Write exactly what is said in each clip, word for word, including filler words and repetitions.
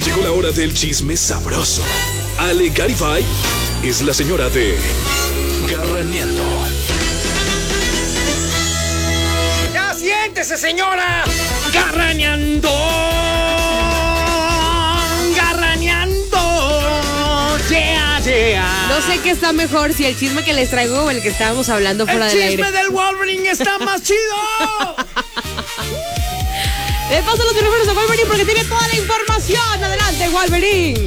Llegó la hora del chisme sabroso. Ale Garifay es la señora de Garraneando. ¡Ya siéntese, señora! ¡Garraneando! ¡Garraneando! ¡Yeah, yeah! No sé qué está mejor, si el chisme que les traigo o el que estábamos hablando fuera del aire. ¡El chisme del Wolverine está más chido! Le paso los micrófonos a Wolverine porque tiene toda la información. Adelante, Wolverine.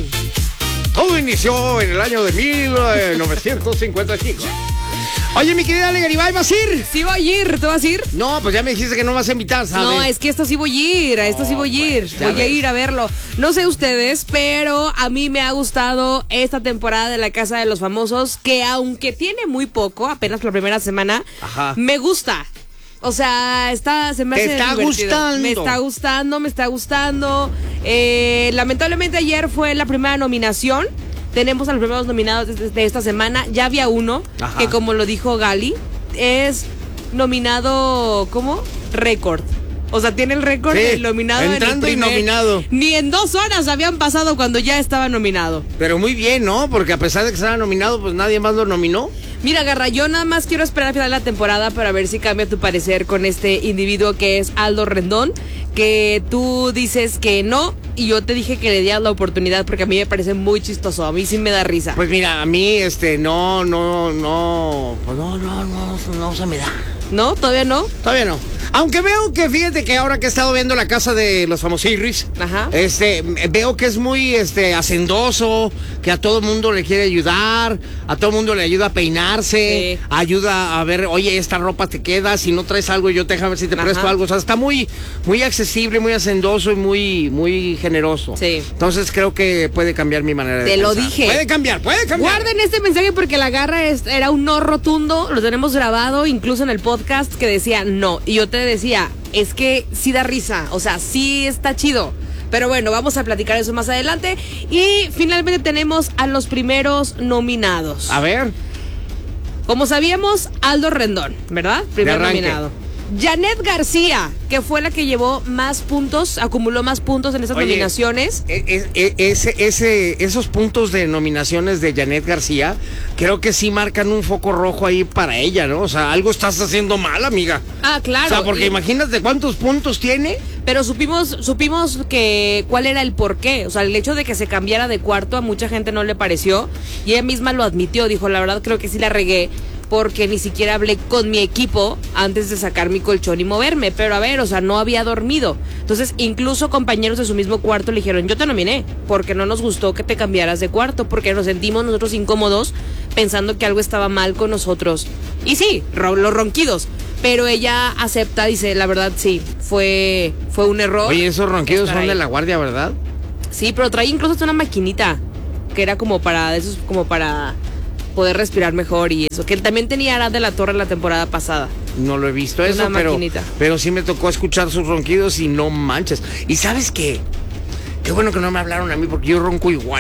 Todo inició en el año de mil novecientos cincuenta y cinco. Oye, mi querida Ale Garibay, ¿vas a ir? Sí voy a ir, ¿tú vas a ir? No, pues ya me dijiste que no vas a invitar, ¿sabes? No, es que esto sí voy a ir, a esto sí voy a ir. pues, ya voy a ves. ir a verlo. No sé ustedes, pero a mí me ha gustado esta temporada de La Casa de los Famosos, que aunque tiene muy poco, apenas la primera semana, Ajá. me gusta. O sea, está, se me ¿Te hace está divertido. gustando? Me está gustando, me está gustando. Eh, lamentablemente ayer fue la primera nominación. Tenemos a los primeros nominados de, de esta semana. Ya había uno, Ajá. que como lo dijo Gali, es nominado, ¿cómo? Récord. O sea, tiene el récord Sí, de nominado en el entrando y primer- nominado. Ni en dos horas habían pasado cuando ya estaba nominado. Pero muy bien, ¿no? Porque a pesar de que estaba nominado, pues nadie más lo nominó. Mira, Garra, yo nada más quiero esperar al final de la temporada para ver si cambia tu parecer con este individuo que es Aldo Rendón, que tú dices que no, y yo te dije que le dieras la oportunidad porque a mí me parece muy chistoso, a mí sí me da risa. Pues mira, a mí, este, no, no, no, pues no, no, no, no se me da. ¿No? ¿Todavía no? Todavía no. Aunque veo que, fíjate que ahora que he estado viendo La Casa de los Famosirris, Ajá. este, veo que es muy, este, hacendoso, que a todo mundo le quiere ayudar, a todo mundo le ayuda a peinarse, Sí. ayuda a ver, oye, esta ropa te queda, si no traes algo yo te dejo ver si te Ajá. presto algo. O sea, está muy, muy accesible, muy hacendoso y muy, muy generoso. Sí. Entonces creo que puede cambiar mi manera de Te lo pensar. dije. Puede cambiar, puede cambiar. Guarden este mensaje porque la Garra es- era un no rotundo, lo tenemos grabado incluso en el podcast, que decía no, y yo te decía, es que sí da risa, o sea, sí está chido. Pero bueno, vamos a platicar eso más adelante. Y finalmente tenemos a los primeros nominados. A ver. Como sabíamos, Aldo Rendón, ¿verdad? Primer arranque. nominado. Janet García, que fue la que llevó más puntos, acumuló más puntos en estas Oye, nominaciones. e- e- e- Ese, ese, esos puntos de nominaciones de Janet García, creo que sí marcan un foco rojo ahí para ella, ¿no? O sea, algo estás haciendo mal, amiga. Ah, claro. O sea, porque y- imagínate cuántos puntos tiene. Pero supimos, supimos que cuál era el porqué. O sea, el hecho de que se cambiara de cuarto a mucha gente no le pareció. Y ella misma lo admitió. Dijo, la verdad creo que sí la regué, porque ni siquiera hablé con mi equipo antes de sacar mi colchón y moverme. Pero a ver, o sea, no había dormido. Entonces, incluso compañeros de su mismo cuarto le dijeron, yo te nominé, porque no nos gustó que te cambiaras de cuarto, porque nos sentimos nosotros incómodos pensando que algo estaba mal con nosotros. Y sí, ro- los ronquidos. Pero ella acepta, dice, la verdad sí, fue, fue un error. Oye, esos ronquidos estar son ahí. de la guardia, ¿verdad? Sí, pero trae incluso hasta una maquinita que era como para de esos, como para poder respirar mejor y eso. Que también tenía Arad de la Torre la temporada pasada. No lo he visto Una eso, pero, maquinita. pero sí me tocó escuchar sus ronquidos y no manches. ¿Y sabes qué? Qué bueno que no me hablaron a mí porque yo ronco igual.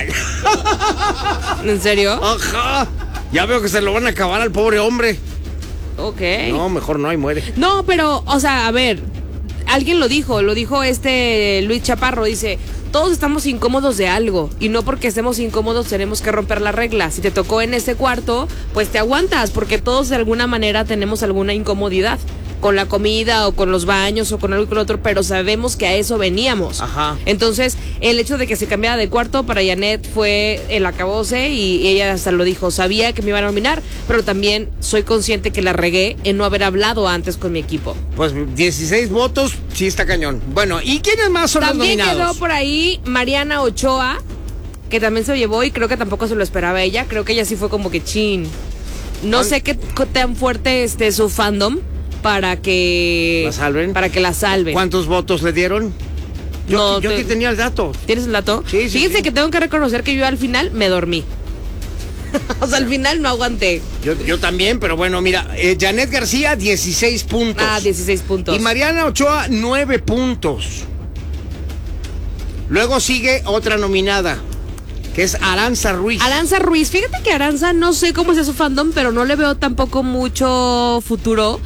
¿En serio? Ajá. Ya veo que se lo van a acabar al pobre hombre. Ok. No, mejor no, y muere. No, pero, o sea, a ver, alguien lo dijo, lo dijo este Luis Chaparro, dice, todos estamos incómodos de algo y no porque estemos incómodos tenemos que romper la regla. Si te tocó en ese cuarto, pues te aguantas porque todos de alguna manera tenemos alguna incomodidad con la comida o con los baños o con algo y con lo otro, pero sabemos que a eso veníamos. Ajá. Entonces, el hecho de que se cambiara de cuarto para Janet fue el acabose y ella hasta lo dijo, sabía que me iban a nominar, pero también soy consciente que la regué en no haber hablado antes con mi equipo. Pues dieciséis votos, sí está cañón. Bueno, ¿y quiénes más son También los quedó nominados? por ahí Mariana Ochoa, que también se lo llevó y creo que tampoco se lo esperaba ella. Creo que ella sí fue como que chin. No sé qué co- tan fuerte esté su fandom para que ¿La salven? para que la salven. ¿Cuántos votos le dieron? Yo, No, aquí, yo te- aquí tenía el dato. ¿Tienes el dato? Sí, sí, Fíjense sí. que tengo que reconocer que yo al final me dormí. O sea, al final no aguanté. Yo, yo también, pero bueno, mira, eh, Janet García, dieciséis puntos. Ah, dieciséis puntos. Y Mariana Ochoa, nueve puntos. Luego sigue otra nominada, que es Aranza Ruiz. Aranza Ruiz, fíjate que Aranza no sé cómo es su fandom, pero no le veo tampoco mucho futuro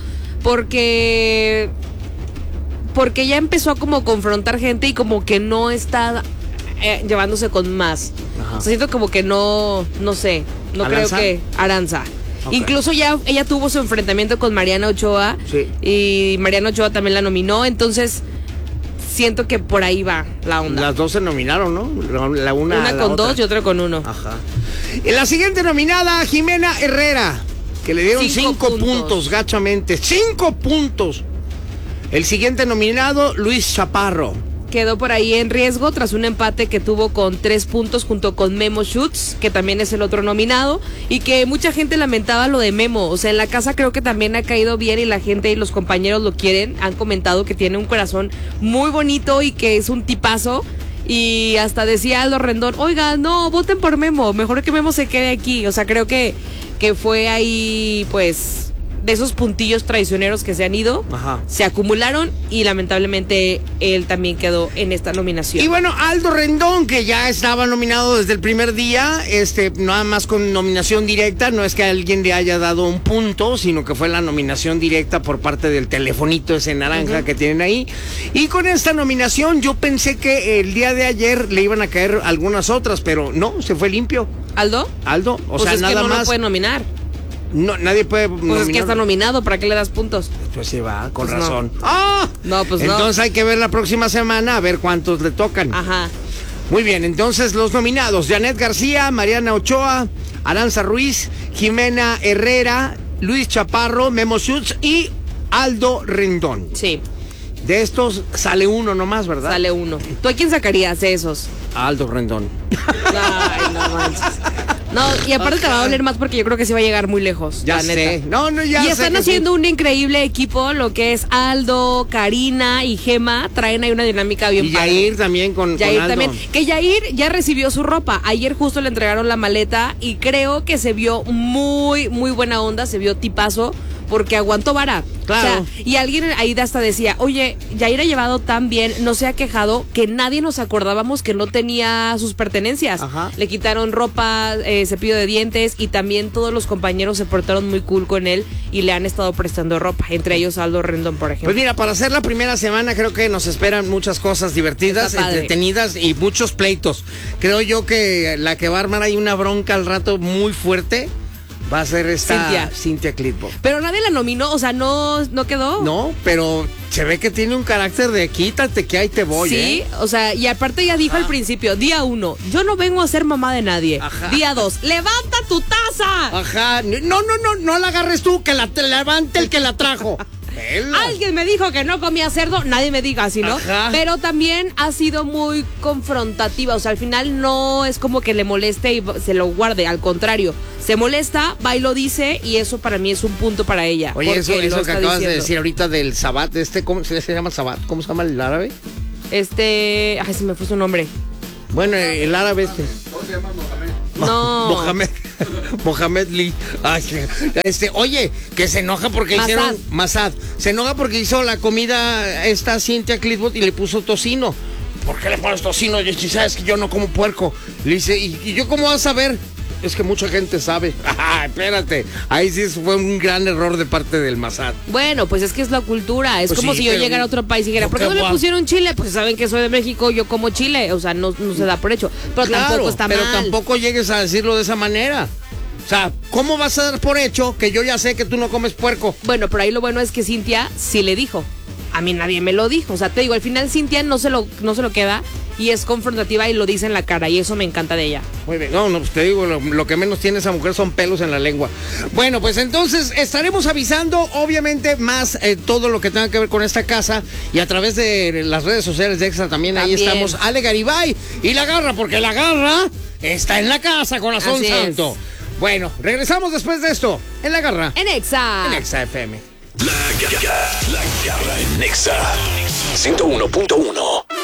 porque porque ya empezó a como confrontar gente y como que no está eh, llevándose con más. Ajá. O sea, siento como que no, no sé, no ¿Aranza? creo que Aranza. Okay. Incluso ya ella tuvo su enfrentamiento con Mariana Ochoa. Sí. Y Mariana Ochoa también la nominó, entonces siento que por ahí va la onda. Las dos se nominaron, ¿no? La, la una Una la con otra. dos y otra con uno. Ajá. Y la siguiente nominada, Jimena Herrera, que le dieron Cinco cinco, puntos. puntos, gachamente. Cinco puntos. El siguiente nominado, Luis Chaparro. Quedó por ahí en riesgo tras un empate que tuvo con tres puntos junto con Memo Schutz, que también es el otro nominado, y que mucha gente lamentaba lo de Memo. O sea, en la casa creo que también ha caído bien y la gente y los compañeros lo quieren. Han comentado que tiene un corazón muy bonito y que es un tipazo. Y hasta decía Aldo Rendón, oiga, no, voten por Memo, mejor que Memo se quede aquí. O sea, creo que, que fue ahí, pues, de esos puntillos traicioneros que se han ido, Ajá. se acumularon y lamentablemente él también quedó en esta nominación. Y bueno, Aldo Rendón, que ya estaba nominado desde el primer día, este, nada más con nominación directa, no es que alguien le haya dado un punto, sino que fue la nominación directa por parte del telefonito ese naranja uh-huh. que tienen ahí. Y con esta nominación yo pensé que el día de ayer le iban a caer algunas otras, pero no, se fue limpio. ¿Aldo? Aldo, o pues sea, es nada que no más. lo puede nominar. No, nadie puede Pues nominar. es que está nominado, ¿para qué le das puntos? Pues sí va, con Pues razón. no. ¡Ah! No, pues no. Entonces hay que ver la próxima semana a ver cuántos le tocan. Ajá. Muy bien, entonces los nominados: Janet García, Mariana Ochoa, Aranza Ruiz, Jimena Herrera, Luis Chaparro, Memo Schutz y Aldo Rendón. Sí. De estos sale uno nomás, ¿verdad? Sale uno. ¿Tú a quién sacarías de esos? Aldo Rendón. Ay, no manches. No, y aparte okay. te va a doler más porque yo creo que sí va a llegar muy lejos. Ya la sé. neta. No, no, ya y sé están que haciendo sí. un increíble equipo, lo que es Aldo, Karina y Gema. Traen ahí una dinámica bien y padre. Yair también con, Yair con Aldo. también. Que Yair ya recibió su ropa. Ayer justo le entregaron la maleta y creo que se vio muy, muy buena onda. Se vio tipazo. Porque aguantó vara. Claro. O sea, y alguien ahí hasta decía, oye, Yair ha llevado tan bien, no se ha quejado, que nadie nos acordábamos que no tenía sus pertenencias. Ajá. Le quitaron ropa, eh, cepillo de dientes, y también todos los compañeros se portaron muy cool con él y le han estado prestando ropa, entre ellos Aldo Rendón, por ejemplo. Pues mira, para hacer la primera semana creo que nos esperan muchas cosas divertidas, entretenidas y muchos pleitos. Creo yo que la que va a armar ahí una bronca al rato muy fuerte va a ser esta Cintia, Cintia Clitbo. Pero nadie la nominó, o sea, no, no quedó. No, pero se ve que tiene un carácter de quítate que ahí te voy, Sí, ¿eh? o sea, y aparte ya dijo Ajá. al principio, día uno, yo no vengo a ser mamá de nadie. Ajá. Día dos, levanta tu taza. Ajá, no, no, no, no la agarres tú, que la te levante el que la trajo. Vela. Alguien me dijo que no comía cerdo, nadie me diga así, ¿no? Ajá. Pero también ha sido muy confrontativa, o sea, al final no es como que le moleste y se lo guarde, al contrario, se molesta, va y lo dice, y eso para mí es un punto para ella. Oye, eso, lo eso que está acabas diciendo. de decir ahorita del Sabat, este, ¿cómo se se llama Sabat? ¿Cómo se llama el árabe? Este, ay, se me fue su nombre. Bueno, el árabe este. ¿Cómo se llama Mohamed? No. Mohamed. Mohamed Lee. Ay, este, oye, que se enoja porque Massad. hicieron Massad. Se enoja porque hizo la comida esta Cintia Clitbo y le puso tocino. ¿Por qué le pones tocino? Si sabes que yo no como puerco. Le dice, ¿y, y yo cómo vas a saber? Es que mucha gente sabe. Ah, espérate. Ahí sí fue un gran error de parte del Massad. Bueno, pues es que es la cultura. Es Pues como sí, si yo pero- llegara a otro país y dijera, ¿por qué no le guau. pusieron chile? Pues saben que soy de México, yo como chile. O sea, no, no se da por hecho. Pero Claro, tampoco está pero mal. tampoco llegues a decirlo de esa manera. O sea, ¿cómo vas a dar por hecho que yo ya sé que tú no comes puerco? Bueno, pero ahí lo bueno es que Cintia sí le dijo. A mí nadie me lo dijo. O sea, te digo, al final Cintia no se lo, no se lo queda y es confrontativa y lo dice en la cara. Y eso me encanta de ella. Muy bien, no, no, pues te digo, lo, lo que menos tiene esa mujer son pelos en la lengua. Bueno, pues entonces estaremos avisando, obviamente, más eh, todo lo que tenga que ver con esta casa y a través de las redes sociales de Extra también, ahí También. estamos, Ale Garibay y La Garra, porque La Garra está en la casa, corazón Así es. santo. Bueno, regresamos después de esto, en La Garra, En Exa. en Exa F M. La Garra, la Garra en Nexa ciento uno punto uno.